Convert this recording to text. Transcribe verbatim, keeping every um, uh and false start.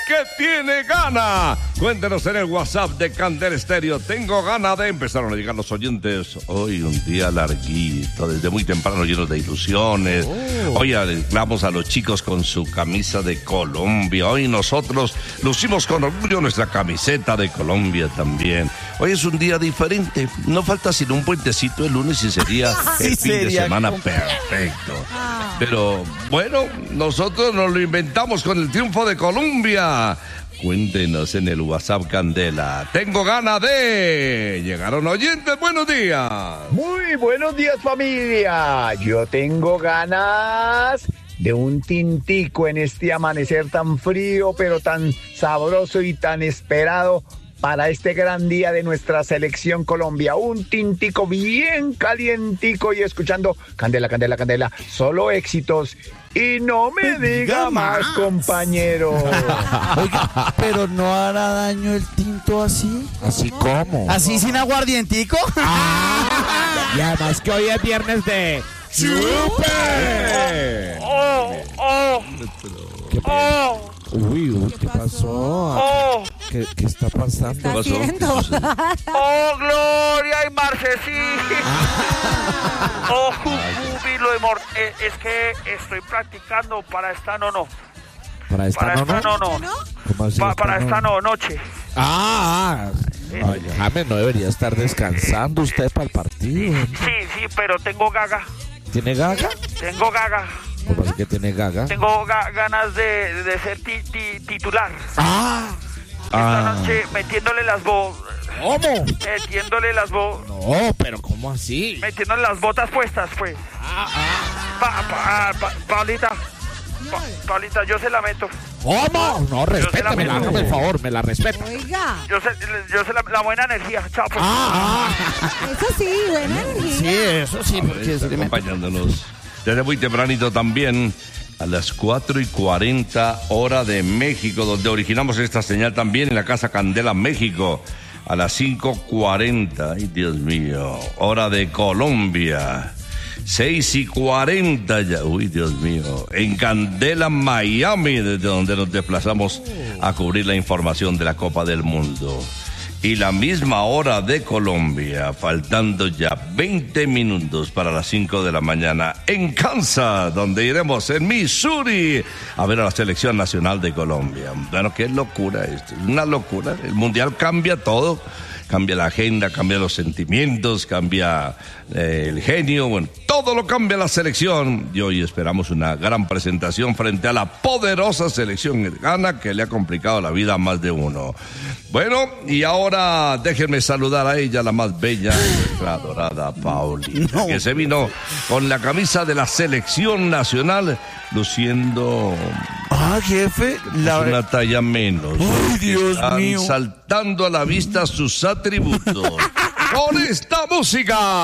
que tiene gana. Cuéntenos en el WhatsApp de Candela Estéreo. Tengo ganas de... Empezaron a llegar los oyentes. Hoy un día larguito, desde muy temprano, llenos de ilusiones. Oh. Hoy alegramos a los chicos con su camisa de Colombia. Hoy nosotros lucimos con orgullo nuestra camiseta de Colombia también. Hoy es un día diferente. No falta sino un puentecito el lunes y sería el sí, fin sería de semana como... perfecto. Pero bueno, nosotros nos lo inventamos con el triunfo de Colombia. Cuéntenos en el WhatsApp Candela. Tengo ganas de... Llegaron oyentes, buenos días. Muy buenos días, familia. Yo tengo ganas de un tintico en este amanecer tan frío, pero tan sabroso y tan esperado para este gran día de nuestra selección Colombia. Un tintico bien calientico y escuchando Candela, Candela, Candela. Solo éxitos. Y no me diga más, más, compañero. Oiga, pero ¿no hará daño el tinto así? ¿Así cómo? ¿Así sin aguardientico? Ah, y además que hoy es viernes de... ¡Chupe! ¡Oh! ¡Oh! ¿Qué oh. Uy, uy, ¿qué, ¿Qué pasó? Oh. ¿Qué, ¿Qué está pasando? ¿Qué está haciendo? ¡Oh, Gloria y Marcesí! ¡Oh, júbilo de mor... Eh, es que estoy practicando para esta no no. ¿Para esta para no esta no no? ¿Cómo así pa, esta para no? esta no noche. Ah, eh. Ay, James, no debería estar descansando usted para el partido. Sí, sí, pero tengo gaga. ¿Tiene gaga? Tengo gaga. ¿Cómo así que tiene gaga? Tengo ga ganas de, de ser ti ti titular. Ah. Esta ah. noche metiéndole las bo... ¿Cómo? Metiéndole las bo... No, pero ¿cómo así? Metiéndole las botas puestas, pues. Ah, ah. Pa, pa, pa, Paulita. Pa, Paulita, yo se la meto. ¿Cómo? No, respétame, la hágame el favor, me la respeta. Oiga. Yo sé, yo sé la, la buena energía, chao. Pues. Ah, ah. Eso sí, buena energía. Sí, eso sí, porque está acompañándonos desde muy tempranito también. A las cuatro y cuarenta hora de México, donde originamos esta señal también en la Casa Candela, México. A las cinco cuarenta, ay Dios mío, hora de Colombia. seis y cuarenta ya, uy Dios mío, en Candela, Miami, desde donde nos desplazamos a cubrir la información de la Copa del Mundo. Y la misma hora de Colombia, faltando ya veinte minutos para las cinco de la mañana en Kansas, donde iremos en Missouri a ver a la selección nacional de Colombia. Bueno, qué locura esto, es una locura. El mundial cambia todo, cambia la agenda, cambia los sentimientos, cambia eh, el genio, bueno, todo lo cambia la selección. Y hoy esperamos una gran presentación frente a la poderosa selección Ghana, que le ha complicado la vida a más de uno. Bueno, y ahora déjenme saludar a ella, la más bella, la adorada Paulita, no. que se vino con la camisa de la selección nacional, luciendo... Ah, jefe, la... una talla menos. ¡Ay, Dios Están mío! saltando a la vista sus atributos. ¡Con esta música!